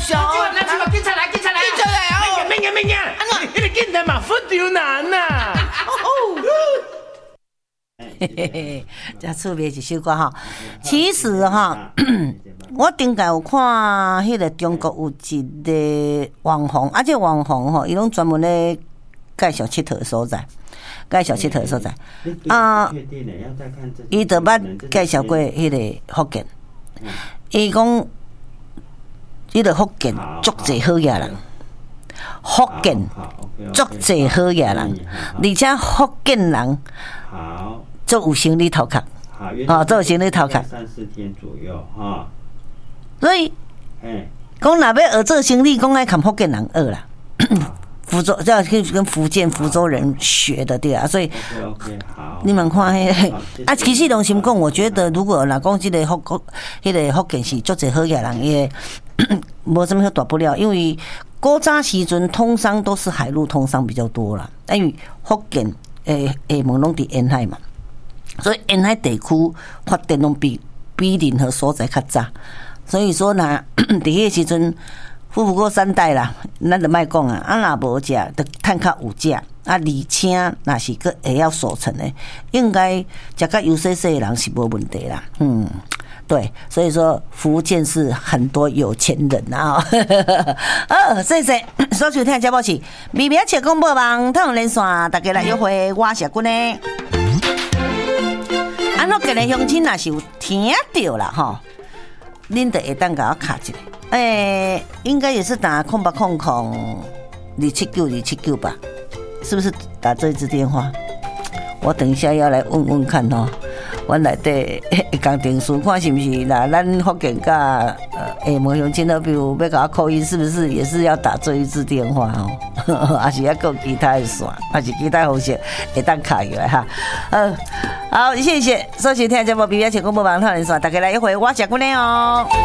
小。 警察来！ 警察来哦！ 明呀！你个警察嘛，不丢难呐！ 嘿嘿嘿，这趣味一首歌哈。其实哈，我顶个有看迄个中国有一个网红，这个网红吼，伊拢专门咧介绍佚佗的所在，伊就捌介绍过迄个福建，伊讲，迄个福建足侪好野人，福建足侪好野人，而且福建人做有生理头壳，做有生理头壳 3-4天左右哈。 所以，讲若要学做生理，讲爱看福建人学啦。福州这要跟福建福州人学的对啊，所以你们看迄其实拢心讲，我觉得如果若讲这个福建是足侪好野人，也无什么好大不了，因为古早时阵通商都是海陆通商比较多啦，因为福建下门拢伫沿海嘛，所以沿海地区发展拢比任何所在较早，所以说呐，伫迄个时阵。富不过3代啦，咱就莫讲啊，若无食，就趁较有食，而且若是个会晓守成的，应该食较油细细的人是无问题啦。对，所以说福建是很多有钱人啊。谢谢所收听的节目是微微切广播网通连线，大家来约会，我是君呢。咱今日乡亲若是有听到啦吼，恁就会当甲我卡一个。应该也是打0800279279吧？是不是打这一支电话？我等一下要来问问看哦。我内底会讲电视，看是不是啦？咱福建甲下门乡亲的，比如要甲我扣音，是不是也是要打这一支电话哦？还是要有其他的线，还是其他方式会当卡入来哈？好，谢谢收听节目，比较请广播网套人线，大家来一回，我是君的哦。